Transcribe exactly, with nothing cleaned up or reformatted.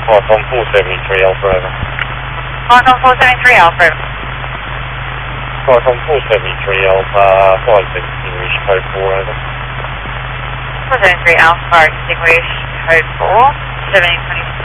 Python four seventy-three Alpha over. Python four seventy-three Alpha. Python four seventy-three Alpha, five distinguish, code four over. four seventy-three Alpha, distinguish, code four, seventy twenty-four.